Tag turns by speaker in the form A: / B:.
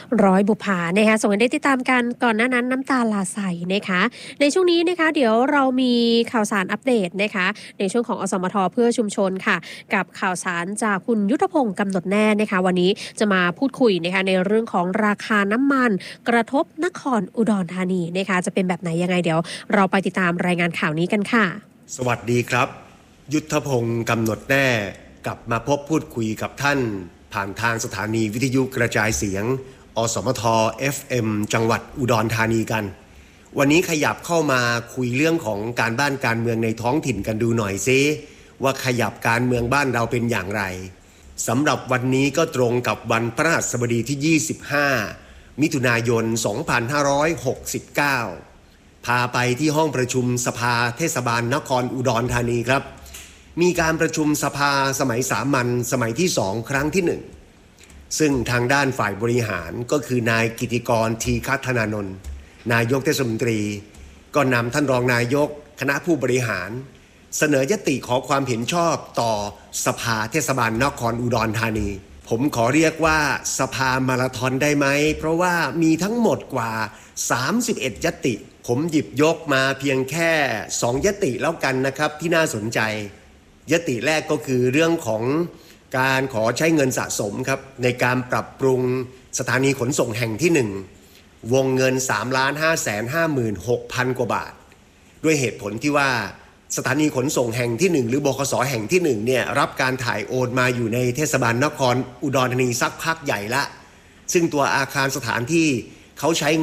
A: ร้อยบุภานะคะส่งกันได้ติดตามกันก่อนหน้านั้นน้ำตาลาใสนะคะในช่วงนี้นะคะเดี๋ยวเรามีข่าวสารอัปเดตนะคะในช่วงของอสมทเพื่อชุมชนค่ะกับข่าวสารจากคุณยุทธพงศ์กำหนดแน่นะคะวันนี้จะมาพูดคุยนะคะในเรื่องของราคาน้ำมันกระทบนครอุดรธานีนะคะจะเป็นแบบไหนยังไงเดี๋ยวเราไปติดตามรายงานข่าวนี้กันค่ะ
B: สวัสดีครับยุทธพงศ์กำหนดแน่กลับมาพบพูดคุยกับท่านผ่านทางสถานีวิทยุกระจายเสียงอสมท FM จังหวัดอุดรธานีกันวันนี้ขยับเข้ามาคุยเรื่องของการบ้านการเมืองในท้องถิ่นกันดูหน่อยซิว่าขยับการเมืองบ้านเราเป็นอย่างไรสำหรับวันนี้ก็ตรงกับวันพฤหัสบดีที่25มิถุนายน2569พาไปที่ห้องประชุมสภาเทศบาลนครอุดรธานีครับมีการประชุมสภาสมัยสามัญสมัยที่2ครั้งที่1ซึ่งทางด้านฝ่ายบริหารก็คือนายกิติกรทีฆธนานนท์นายกเทศมนตรีก็นำท่านรองนายกคณะผู้บริหารเสนอยติขอความเห็นชอบต่อสภาเทศบาลนครอุดรธานีผมขอเรียกว่าสภามาราธอนได้ไหมเพราะว่ามีทั้งหมดกว่า31ยติผมหยิบยกมาเพียงแค่2ยติแล้วกันนะครับที่น่าสนใจยติแรกก็คือเรื่องของการขอใช้เงินสะสมครับในการปรับปรุงสถานีขนส่งแห่งที่1วงเงิน 3,556,000 กว่าบาทด้วยเหตุผลที่ว่าสถานีขนส่งแห่งที่1หรือบขสแห่งที่1เนี่ยรับการถ่ายโอนมาอยู่ในเทศบาลนครอุดรธานีสักพักใหญ่ละซึ่งตัวอาคารสถานที่เขาใช้